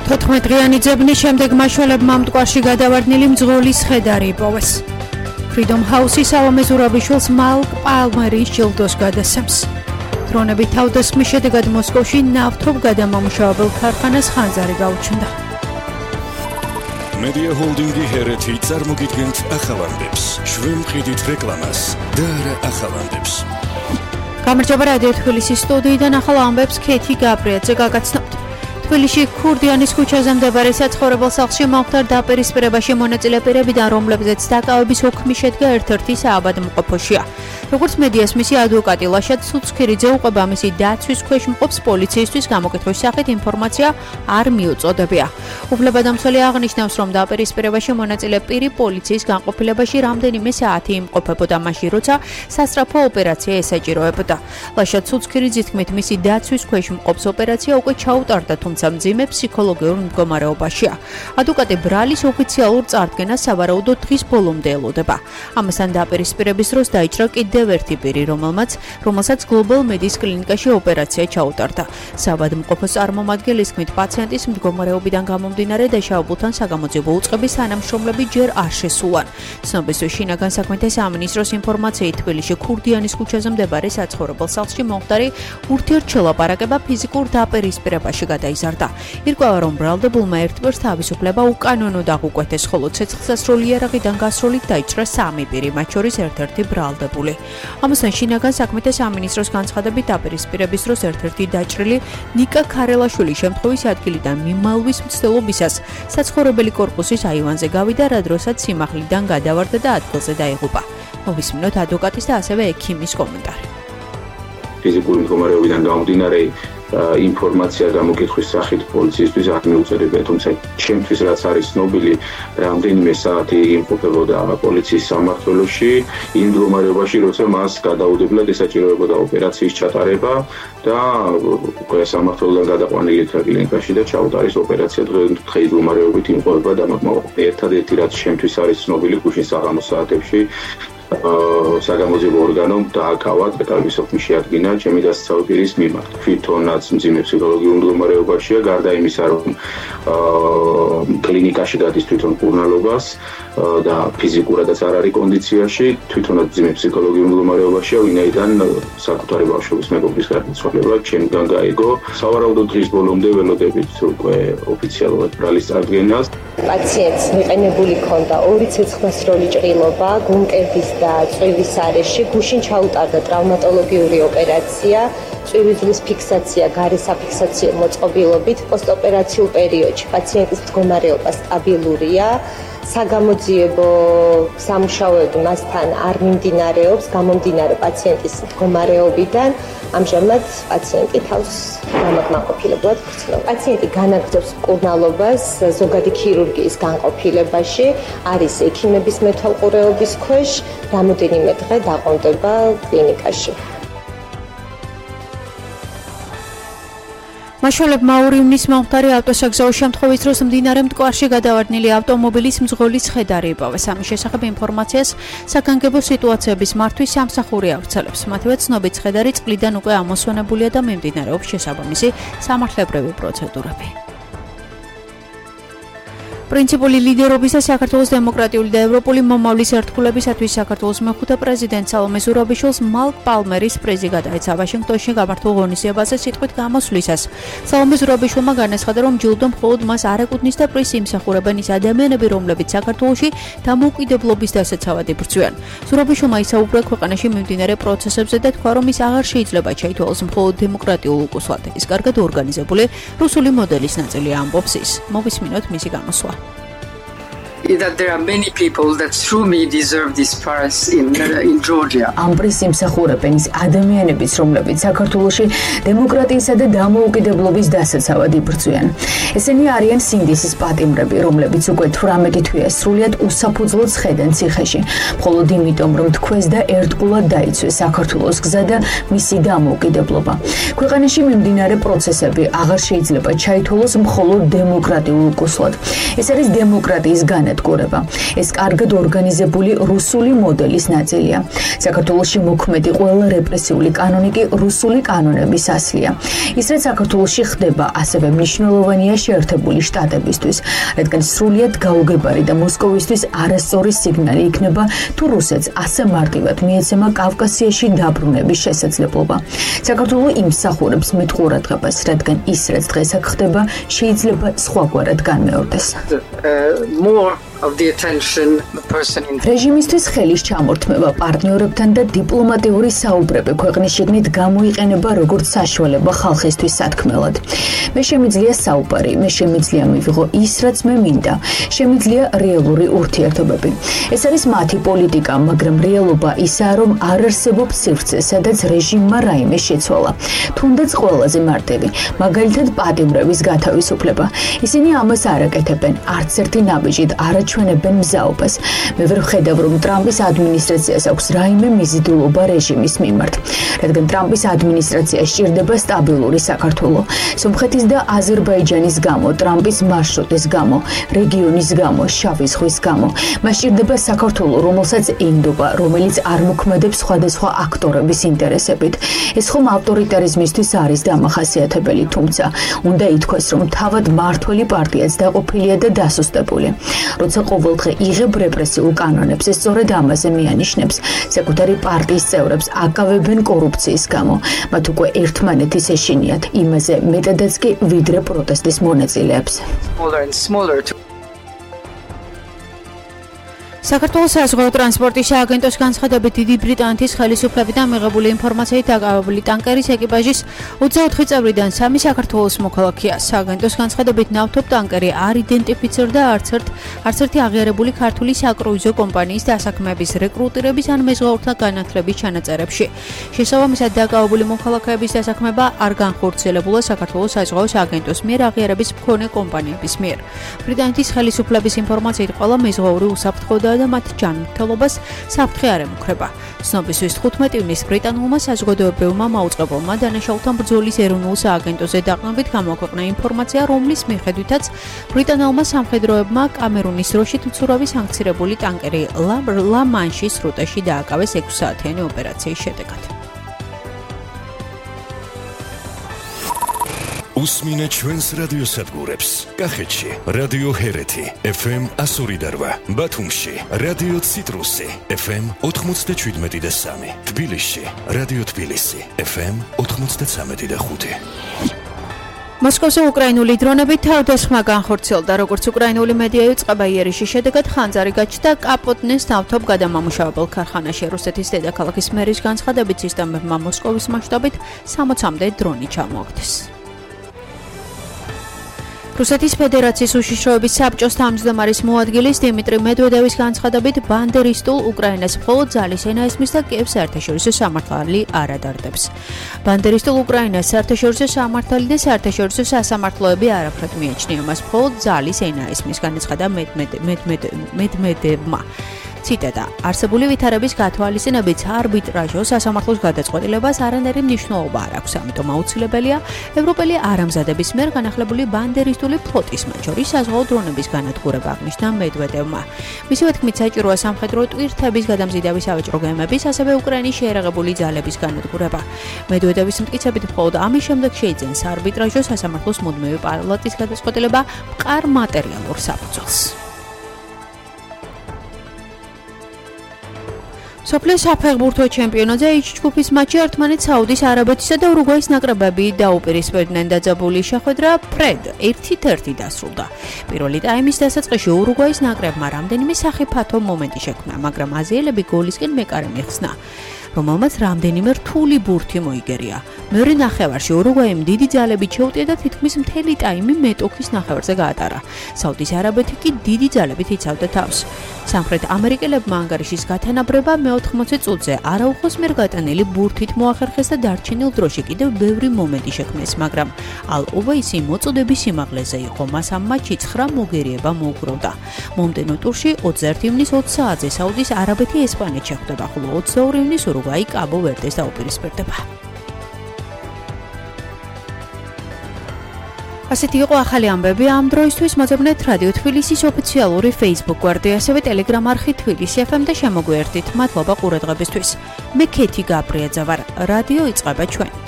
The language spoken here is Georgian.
14 ძებნის შემდეგ მაშველებმა მტკვარში გადავარდნილი მძღოლის ხედარი იპოვეს. Freedom House-ის სალომე ზურაბიშვილს მალკ პალმერის ჯილდოს გადასცემს. დრონებით თავდასხმის შედეგად მოსკოვში ნავთობ გადამამუშავებელ ქარხანას ხანძარი გაუჩნდა. Media Holding-ი ჰერეთი წარმოგიდგენთ ახალამდებს. შვენყიდით რეკლამას და არა ახალამდებს. გამარჯობა რადიო თბილისის სტუდიიდან ახალ ამბებს ქეთი გაბრიაძე გაგაცნობთ. თბილისში ქურდიანის ქუჩაზე მდებარე საცხოვრებელ სახლში მომხდარ დაპირისპირებაში მონაწილე პირებიდან, რომლებზეც დაკავების უქმი შედგა ერთ-ერთი საავადმყოფოშია. როგორც მედიას მისი ადვოკატი ლაშა ცუცქირიძე უყვება, მისი დაცვის ქვეშ მყოფს პოლიციისთვის გამოკითხვის სახით ინფორმაცია არ მიუწოდებია. უფლებადამცველი აღნიშნავს, რომ დაპირისპირებაში მონაწილე პირი პოლიციის განყოფილებაში რამდენიმე საათი იმყოფებოდა მაშინ, როცა სასწრაფო ოპერაცია ესაჭიროებოდა. ლაშა ცუცქირიძის თქმით, მისი დაცვის ქვეშ მყოფს ოპერაცია უკვე ჩაუტარდა, თუმცა მძიმე ფსიქოლოგიურ მდგომარეობაშია. ადვოკატი ბრალის ოფიციალურ წარდგენას სავარაუდოდ დღის ბოლომდე ელოდება. ამასთან დაპირისპირების დროს დაიჭრა კიდევ ერთი პირი, რომელსაც Global Medis კლინიკაში ოპერაცია ჩაუტარდა. საავადმყოფოს წარმომადგენლის თქმით, პაციენტის მდგომარეობიდან გამომდინარე დაშავებულთან საგამოძიებო უწყების თანამშრომლები ჯერ არ შესულან. ცნობისათვის შინაგან საქმეთა სამინისტროს ინფორმაციით, თბილისში ქურდიანის ქუჩაზე მდებარე საცხოვრებელ სახლში მომხდარი ურთიერთშელაპარაკება ფიზიკურ დაპირისპირებაში გადაიზარდა. ირკვევა, რომ ბრალდებულმა ერთ პირს თავისუფლება უკანონოდ აღუკვეთეს, ხოლო ცეცხლსასროლი იარაღიდან გასროლით დაიჭრა 3 პირი, მათ შორის ერთ-ერთი ბრალდებული. ამასთან შინაგან საქმეთა სამინისტროს განცხადებით, დაპირისპირების დროს ერთ-ერთი დაჭრილი ნიკა ქარელაშვილი შემთხვევის ადგილიდან მიმალვის მცდელობისას საცხოვრებელი კორპუსის აივანზე გავიდა, რა დროსაც სიმაღლიდან გადავარდა და ადგილზე დაიღუპა. მოვისმინოთ ადვოკატის და ასევე ექიმის კომენტარი. ფიზიკური მდგომარეობიდან გამომდინარე ინფორმაცია გამოკითხვის სახით პოლიციისთვის არ მიუწოდებია, თუმცა ჩემთვის რაც არის ცნობილი, რამდენიმე საათი იმყოფებოდა პოლიციის სამმართველოში იმ მდგომარეობაში, როცა მას გადაუდებლად ესაჭიროებოდა ოპერაციის ჩატარება და უკვე სამმართველოდან გადაყვანილი კლინიკაში და ჩაუტარის ოპერაცია დღის მდგომარეობით იმყოფება დამაკმაყოფილება. ერთადერთი რაც ჩემთვის არის ცნობილი, ქუჩის საღამოს საათებში საგამოძიებო ორგანომ დააკავა დაკავების ოფისში შეადგინა ჩემი დასაცავი პირის მიმართ. თვითონაც მძიმე ფსიქოლოგიურ მდგომარეობაშია, გარდა იმისა, რომ კლინიკაში გადის თვითონ კურნალობას და ფიზიკურადაც არ არის კონდიციაში, თვითონაც მძიმე ფსიქოლოგიურ მდგომარეობაშია, ვინაიდან საკუთარი ბავშვობის მეგობრის გარდაცვალება ჩემგან გაიგო. სავარაუდოდ დღის ბოლომდე ველოდებით უკვე ოფიციალურად ბრალის წარდგენას. პაციენტს მიყენებული ქონდა 2 ცეცხლსასროლი ჭრილობა, გულმკერდის და წვივის არეში, გუშინ ჩაუტარდა ტრავმატოლოგიური ოპერაცია, წვივის ფიქსაცია, გარე საფიქსაციო მოწყობილობით, პოსტოპერაციულ პერიოდში პაციენტის მდგომარეობა სტაბილურია. საგამოძიებო სამუშაოები მასთან არ მიმდინარეობს, გამომდინარე პაციენტის მდგომარეობიდან. ამჟამად პაციენტი თავს დამაკმაყოფილებლად ვრცელდება. პაციენტი განაგრძობს მკურნალობას ზოგადი ქირურგიის განყოფილებაში, არის ექიმების მეთვალყურეობის ქვეშ, რამოდენიმე დღე დაყრდნობა კლინიკაში. მაშველებმა 2 ივნისს მომხდარი ავტოსაგზაო შემთხვევის დროს მდინარე მტკვარში გადავარდნილი ავტომობილის მძღოლის ხედარი იპოვეს. ამის შესახებ ინფორმაციას საგანგებო სიტუაციების მართვის სამსახური ავრცელებს. მათივე ცნობით, ხედარი წყლიდან უკვე ამოსვენებულია და მიმდინარეობს შესაბამისი სამართლებრივი პროცედურები. პრინციპული ლიდერობის და საქართველოს დემოკრატიული და ევროპული მომავლის ერთგულებისათვის საქართველოს მეხუთე პრეზიდენტ სალომე ზურაბიშვილს მალკ პალმერის პრიზი გადაეცა. ვაშინგტონში გამართულ ღონისძიებაზე სიტყვით გამოსვლისას სალომე ზურაბიშვილმა განაცხადა, რომ ჯილდო მხოლოდ მას არ ეკუთვნის და პრიზს იმსახურებენ ის ადამიანები, რომლებიც საქართველოში დამოუკიდებლობის დასაცავად იბრძვიან. ზურაბიშვილმა ისაუბრა ქვეყანაში მიმდინარე პროცესებზე და თქვა, რომ ის აღარ შეიძლება ჩაითვალოს მხოლოდ დემოკრატიულ უკუსლად. ის კარგად ორგანიზებული რუსული მოდელის ნაწილია, ამბობს ის. მოვისმინოთ მისი გამოსვლა. That there are many people that through me deserve this prize in Georgia. Am პრიზს იმსახურებენ ის ადამიანებიც, რომლებიც საქართველოში დემოკრატიისა და დამოუკიდებლობის დასაცავად იბრძვიან. ესენი არიან სინდისის პატიმრები, რომლებიც უკვე 18 თვეა სრულიად უსაფუძვლოდ ხედენ ციხეში, მხოლოდ იმიტომ, რომ თქვეს და ერთგულად დაიცვეს საქართველოს გზა და მისი დამოუკიდებლობა. ქვეყანაში მიმდინარე პროცესები აღარ შეიძლება ჩაითვალოს მხოლოდ დემოკრატიულ უკუსლად. ეს არის დემოკრატიის განადგურება. განადგურება. ეს კარგად ორგანიზებული რუსული მოდელის ნაწილია. საქართველოში მოქმედი ყველა რეპრესიული კანონი კი რუსული კანონების ასლია. ის რაც საქართველოში ხდება, ასევე მნიშვნელოვანია შეერთებული შტატებისთვის, რადგან სრულიად გაუგებარი და მოსკოვისთვის არასწორი სიგნალი იქნება, თუ რუსეთს ასე მარტივად მიეცემა კავკასიაში დაბრუნების შესაძლებლობა. საქართველო იმსახურებს მეტ ყურადღებას, რადგან ის რაც დღეს აქ ხდება, შეიძლება სხვაგვარად განმეორდეს. რეჟიმისთვის ხელის ჩამორთმევა პარტნიორებთან და დიპლომატიური საუბრები ქვეყნის შიგნით გამოიყენება როგორც საშუალება ხალხისთვის სათქმელად. მე შემიძლია საუბარი, მე შემიძლია მივიღო ის, რაც მე მინდა. შემიძლია რეალური ურთიერთობები. ეს არის მათი პოლიტიკა, მაგრამ რეალობა ისაა, რომ არ არსებობს სივრცე, სადაც რეჟიმმა რაიმე შეცვალა. თუნდაც ყველაზე მარტივი, მაგალითად პატიმრების გათავისუფლება. ისინი ამას არ აკეთებენ, არც ერთი ნაბიჯით არ აჩვენებენ მზაობას. მე ვერ ვხედავ, რომ ტრამპის ადმინისტრაციას აქვს რაიმე მიზიდულობა რეჟიმის მიმართ, რადგან ტრამპის ადმინისტრაცია სჭირდება სტაბილური საქართველო. სომხეთის და აზერბაიჯანის გამო, ტრამპის მარშრუტის გამო, რეგიონის გამო, შავი ზღვის გამო. მას სჭირდება საქართველო, რომელსაც ენდობა, რომელიც არ მოქმედებს სხვადასხვა აქტორების ინტერესებით. ეს ხომ ავტორიტარიზმისთვის არის დამახასიათებელი, თუმცა უნდა ითქვას, რომ თავად მართველი პარტიაც დაყოფილია და დასუსტებული. როცა ყოველდღე იღებ რეპრესიულ კანონებს, ეს სწორედ ამაზე მიანიშნებს. საკუთარი პარტიის წევრებს აკავებენ კორუფციის გამო. მათ უკვე ერთმანეთის ეშინიათ, იმაზე მეტადაც კი ვიდრე პროტესტის მონაწილეებს. საქართველოს საზღვაო ტრანსპორტის სააგენტოს განცხადებით, დიდი ბრიტანეთის ხელისუფლებიდან მიღებული ინფორმაციით დაკავებული ტანკერის ეკიპაჟის 24 წევრიდან 3 საქართველოს მოქალაქეა. სააგენტოს განცხადებით, ნავთობ ტანკერი არ იდენტიფიცირდა არც ერთი აღიარებული ქართული საკრუიზო კომპანიის დასაქმების, რეკრუტირების ან მეზღვაურთა განათლების ჩანაწერებში. შესაბამისად, დაკავებული მოქალაქეების დასაქმება არ განხორციელებულა საქართველოს საზღვაო სააგენტოს მიერ აღიარების მქონე კომპანიების მიერ. ბრიტანეთის ხელისუფლების ინფორმაციით, ყველა მეზღვაური უსაფრთხოა და მათ ჯანმრთელობას საფრთხე არ ემუქრება. ცნობისთვის 15 ივნისს ბრიტანულმა საზოგადოებრივმა მაუწყებელმა დანაშაულთა ბრძოლის ეროვნულ სააგენტოზე დაყრდნობით გამოაქვეყნა ინფორმაცია, რომლის მიხედვითაც ბრიტანულმა სამხედროებმა კამერუნის დროშით მცურავი სანქცირებული ტანკერი ლა-მანშის სრუტეში დააკავეს 6 საათიანი ოპერაციის შედეგად. უსმინეთ ჩვენს რადიოსადგურებს. კახეთში რადიო ჰერეთი FM 102.8, ბათუმში რადიო ციტრუსი FM 97.3, თბილისში რადიო თბილისი FM 93.5. მოსკოვზე უკრაინული დრონებით თავდასხმა განხორციელდა, როგორც უკრაინული მედია იწყება იერიშის შედეგად ხანძარი გაჩნდა კაპოტნეს ნავთობ გადამამუშავებელ ქარხანაში. რუსეთის დედაქალაქის მერის განცხადებით, სისტემებმა მოსკოვის მასშტაბით 60-მდე დრონი ჩამოაგდეს. რუსეთის ფედერაციის უშიშროების საბჭოს თავმჯდომარის მოადგილის დიმიტრი მედვედევის განცხადებით, ბანდერისტულ უკრაინას მხოლოდ ძალის ენა ესმის და კიევს საერთაშორისო სამართალი არ ადარდებს. ბანდერისტულ უკრაინას საერთაშორისო სამართალი და საერთაშორისო სასამართლოები არაფრად მიაჩნია, მას მხოლოდ ძალის ენა ესმის, განაცხადა მედვედევმა. ციტატა: არსებული ვითარების გათვალისწინებით არბიტრაჟოს სასამართლოს გადაწყვეტილებას არანაირი მნიშვნელობა არ აქვს, ამიტომ აუცილებელია ევროპელი არამზადების მიერ განახლებული ბანდერისტული ფლოტის, მათ შორის საზღვაო დრონების განადგურება, აღნიშნა მედვედევმა. მისივე თქმით, საჭიროა სამხედრო ტვირთების გადამზიდავი სავაჭრო გემების, ასევე უკრაინის შეერაღებული ძალების განადგურება. მედვედევის მტკიცებით, მხოლოდ ამის შემდეგ შეიძენს არბიტრაჟოს სასამართლოს მუდმივი პალატის გადაწყვეტილება მყარ მატერიალურ საფუძველს. სოფლის საფეხბურთო ჩემპიონატზე H ჯგუფის მატჩი ერთმანეთს საუდის არაბეთისა და ურუგვაის ნაკრებები დაუპირისპირდნენ. დაძაბული შეხვედრა ფრედ 1-1 დასრულდა. პირველი ტაიმის დასაწყისში ურუგვაის ნაკრებმა რამდენიმე სახიფათო მომენტი შექმნა, მაგრამ აზიელები გოლისკენ მეკარე მიხსნა, რომელმაც რამდენიმე რთული ბურთი მოიგერია. მეორე ნახევარში ურუგვაიმ დიდი ძალებით შეუტია და თითქმის მთელი ტაიმი მეტოქის ნახევარზე გაატარა. საუდის არაბეთი კი დიდი ძალებით იცავდა თავს. სამხრეთ ამერიკელებმა ანგარიშის გათანაბრება მე-80 წუთზე არაუხოს მიერ გატანილი ბურთით მოახერხეს და დარჩენილ დროში კიდევ ბევრი მომენტი შექმნეს, მაგრამ ალ-ოვეისი მოწოდების სიმაღლეზე იყო. მას ამ მატჩში 9 მოგერიება მოუგროვდა. მომდევნო ტურში 21 ივნისს 20 საათზე საუდის არაბეთი ესპანეთს შეხვდება, ხოლო 22 ივნისს ურუგვაი კაბო-ვერდეს დაუპირისპირდება. ასეთი იყო ახალი ამბები ამ დროისთვის. მოძებნეთ რადიო თბილისის ოფიციალური Facebook გვერდი, ასევე Telegram არხი თბილისი FM და შემოგვიერთდით. მადლობა ყურადღებისთვის. მე ქეთი გაბრიაძე ვარ. რადიო იწყება ჩვენ.